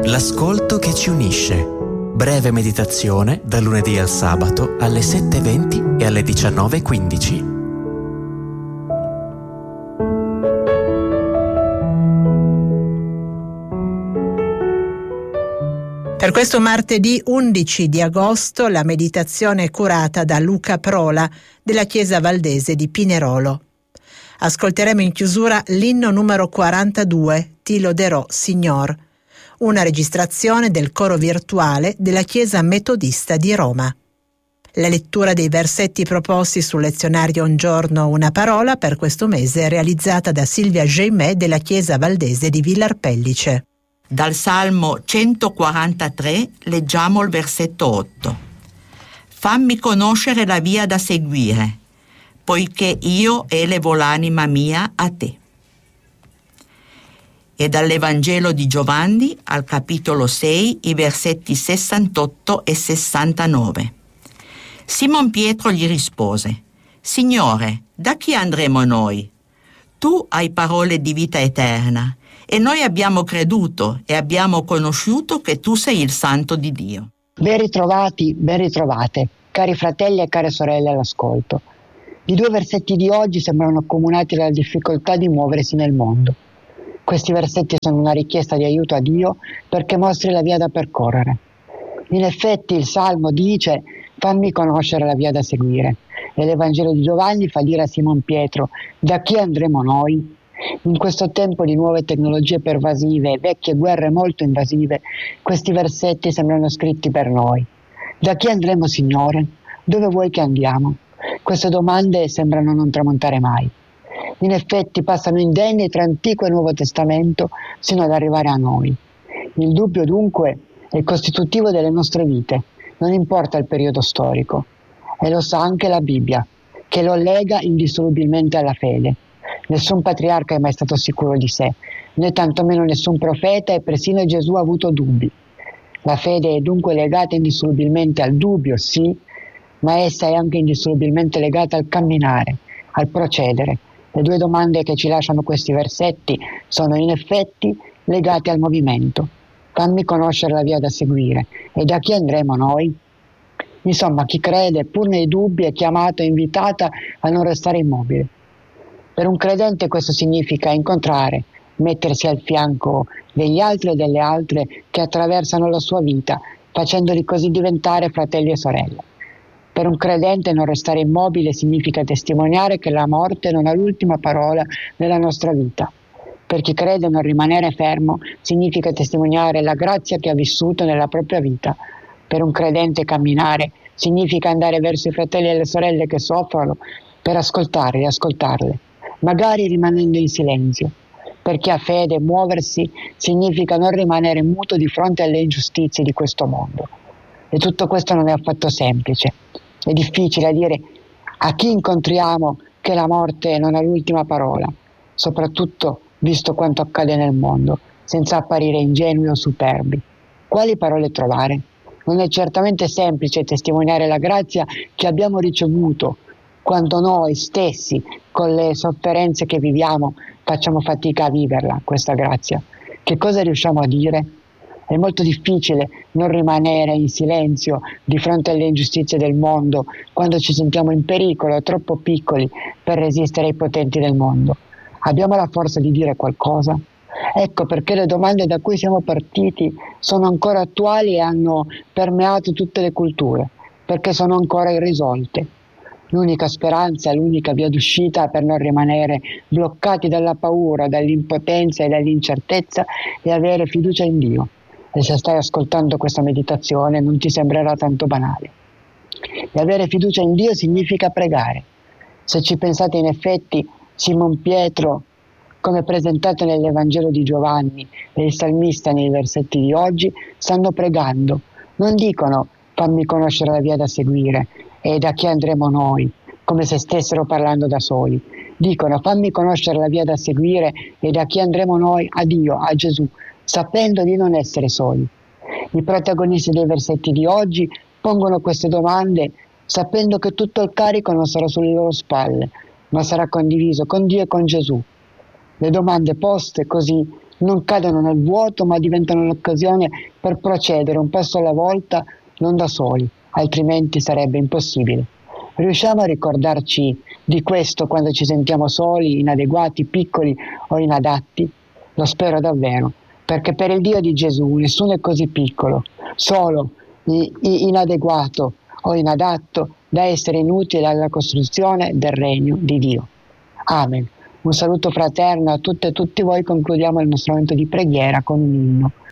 L'ascolto che ci unisce. Breve meditazione dal lunedì al sabato alle 7:20 e alle 19:15. Per questo martedì 11 di agosto la meditazione è curata da Luca Prola della Chiesa Valdese di Pinerolo. Ascolteremo in chiusura l'inno numero 42, Ti loderò, Signor, una registrazione del coro virtuale della Chiesa Metodista di Roma. La lettura dei versetti proposti sul lezionario Un giorno una parola per questo mese è realizzata da Silvia Geimet della Chiesa Valdese di Villar Pellice. Dal Salmo 143 leggiamo il versetto 8. Fammi conoscere la via da seguire, poiché io elevo l'anima mia a te. E dall'Evangelo di Giovanni al capitolo 6, i versetti 68 e 69. Simon Pietro gli rispose: Signore, da chi andremo noi? Tu hai parole di vita eterna, e noi abbiamo creduto e abbiamo conosciuto che tu sei il Santo di Dio. Ben ritrovati, ben ritrovate, cari fratelli e care sorelle all'ascolto. I due versetti di oggi sembrano accomunati dalla difficoltà di muoversi nel mondo. Questi versetti sono una richiesta di aiuto a Dio perché mostri la via da percorrere. In effetti il Salmo dice: fammi conoscere la via da seguire, e l'Evangelo di Giovanni fa dire a Simon Pietro: da chi andremo noi? In questo tempo di nuove tecnologie pervasive e vecchie guerre molto invasive, questi versetti sembrano scritti per noi. Da chi andremo, Signore? Dove vuoi che andiamo? Queste domande sembrano non tramontare mai. In effetti passano indenni tra Antico e Nuovo Testamento sino ad arrivare a noi. Il dubbio dunque è costitutivo delle nostre vite, non importa il periodo storico. E lo sa anche la Bibbia, che lo lega indissolubilmente alla fede. Nessun patriarca è mai stato sicuro di sé, né tantomeno nessun profeta, e persino Gesù ha avuto dubbi. La fede è dunque legata indissolubilmente al dubbio, sì, ma essa è anche indissolubilmente legata al camminare, al procedere. Le due domande che ci lasciano questi versetti sono in effetti legate al movimento. Fammi conoscere la via da seguire, e da chi andremo noi? Insomma, chi crede, pur nei dubbi, è chiamato e invitata a non restare immobile. Per un credente questo significa incontrare, mettersi al fianco degli altri e delle altre che attraversano la sua vita, facendoli così diventare fratelli e sorelle. Per un credente non restare immobile significa testimoniare che la morte non ha l'ultima parola nella nostra vita. Per chi crede non rimanere fermo significa testimoniare la grazia che ha vissuto nella propria vita. Per un credente camminare significa andare verso i fratelli e le sorelle che soffrono per ascoltarli e ascoltarle, magari rimanendo in silenzio. Per chi ha fede, muoversi significa non rimanere muto di fronte alle ingiustizie di questo mondo. E tutto questo non è affatto semplice. È difficile dire a chi incontriamo che la morte non ha l'ultima parola, soprattutto visto quanto accade nel mondo, senza apparire ingenui o superbi. Quali parole trovare? Non è certamente semplice testimoniare la grazia che abbiamo ricevuto quando noi stessi, con le sofferenze che viviamo, facciamo fatica a viverla, questa grazia. Che cosa riusciamo a dire? È molto difficile non rimanere in silenzio di fronte alle ingiustizie del mondo quando ci sentiamo in pericolo, troppo piccoli per resistere ai potenti del mondo. Abbiamo la forza di dire qualcosa? Ecco perché le domande da cui siamo partiti sono ancora attuali e hanno permeato tutte le culture, perché sono ancora irrisolte. L'unica speranza, l'unica via d'uscita per non rimanere bloccati dalla paura, dall'impotenza e dall'incertezza è avere fiducia in Dio. E se stai ascoltando questa meditazione non ti sembrerà tanto banale. E avere fiducia in Dio significa pregare. Se ci pensate, in effetti, Simon Pietro, come presentato nell'Evangelo di Giovanni, e il salmista nei versetti di oggi, stanno pregando. Non dicono fammi conoscere la via da seguire e da chi andremo noi, come se stessero parlando da soli. Dicono fammi conoscere la via da seguire e da chi andremo noi, a Dio, a Gesù, sapendo di non essere soli. I protagonisti dei versetti di oggi pongono queste domande sapendo che tutto il carico non sarà sulle loro spalle, ma sarà condiviso con Dio e con Gesù. Le domande poste così non cadono nel vuoto, ma diventano l'occasione per procedere un passo alla volta, non da soli, altrimenti sarebbe impossibile. Riusciamo a ricordarci di questo quando ci sentiamo soli, inadeguati, piccoli o inadatti? Lo spero davvero, perché per il Dio di Gesù nessuno è così piccolo, solo, inadeguato o inadatto da essere inutile alla costruzione del regno di Dio. Amen. Un saluto fraterno a tutte e tutti voi. Concludiamo il nostro momento di preghiera con un inno.